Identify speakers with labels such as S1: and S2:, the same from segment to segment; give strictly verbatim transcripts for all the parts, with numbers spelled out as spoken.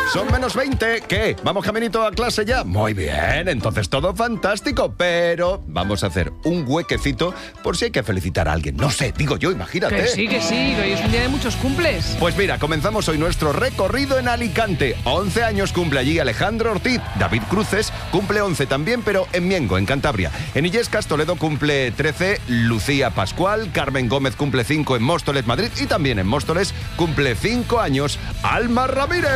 S1: Son menos veinte. ¿Qué? ¿Vamos caminito a clase ya? Muy bien, entonces todo fantástico. Pero vamos a hacer un huequecito por si hay que felicitar a alguien. No sé, digo yo, imagínate.
S2: Que sí, que sí, que hoy es un día de muchos cumples.
S1: Pues mira, comenzamos hoy nuestro recorrido en Alicante. once años cumple allí Alejandro Ortiz. David Cruces cumple once también, pero en Miengo, en Cantabria. En Illescas, Toledo cumple trece. Lucía Pascual. Carmen Gómez cumple cinco en Móstoles, Madrid. Y también en Móstoles cumple cinco años Alma Ramírez.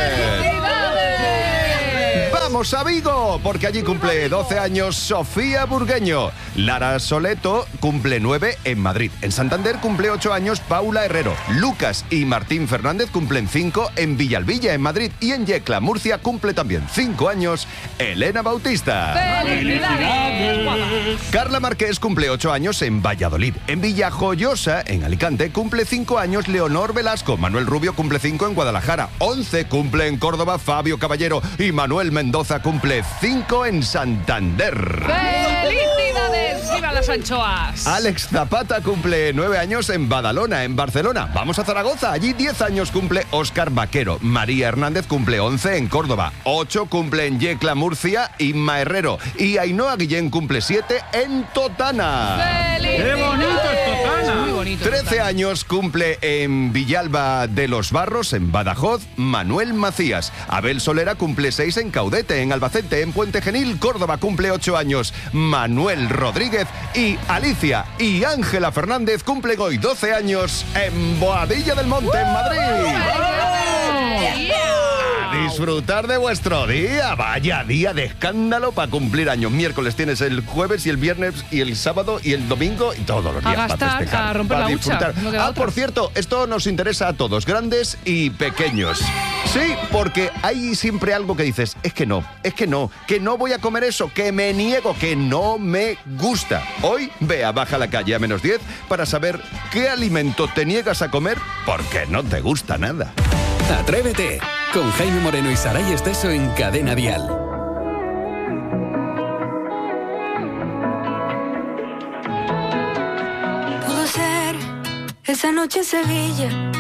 S1: ¡Vamos a Vigo! Porque allí cumple doce años Sofía Burgueño. Lara Soleto cumple nueve en Madrid. En Santander cumple ocho años Paula Herrero. Lucas y Martín Fernández cumplen cinco en Villalbilla, en Madrid. Y en Yecla, Murcia, cumple también cinco años Elena Bautista.
S2: ¡Felicidades!
S1: Carla Marqués cumple ocho años en Valladolid. En Villajoyosa, en Alicante, cumple cinco años Leonor Velasco. Manuel Rubio cumple cinco en Guadalajara. once cumple en Córdoba Fabio Caballero. Y Manuel Mendoza cumple cinco en Santander.
S2: ¡Felicidades! ¡Viva las anchoas!
S1: Alex Zapata cumple nueve años en Badalona, en Barcelona. Vamos a Zaragoza. Allí diez años cumple Óscar Vaquero. María Hernández cumple once en Córdoba. ocho cumple en Yecla, Murcia, Inma Herrero. Y Ainhoa Guillén cumple siete en Totana.
S2: ¡Felicidades!
S3: ¡Qué bonito es Totana!
S2: Muy bonito.
S1: trece
S2: Totana.
S1: años cumple en Villalba de los Barros, en Badajoz, Manuel Macías. Abel Solera cumple seis en Caudete, en Albacete, en Puente Genil, Córdoba cumple ocho años Manuel Rodríguez. Y Alicia y Ángela Fernández cumplen hoy doce años en Boadilla del Monte, en Madrid. A disfrutar de vuestro día. Vaya día de escándalo para cumplir años. Miércoles tienes el jueves y el viernes y el sábado y el domingo y todos los
S2: A
S1: días
S2: gastar,
S1: para festejar,
S2: a romper
S1: para
S2: la hucha,
S1: disfrutar.
S2: no queda
S1: Ah,
S2: otra.
S1: por cierto, esto nos interesa a todos, grandes y pequeños. Sí, porque hay siempre algo que dices, es que no, es que no, que no voy a comer eso, que me niego, que no me gusta. Hoy ve a Baja la Calle a menos diez para saber qué alimento te niegas a comer porque no te gusta nada.
S4: Atrévete, con Jaime Moreno y Saray Esteso en Cadena Dial.
S5: Pudo ser esa noche en Sevilla,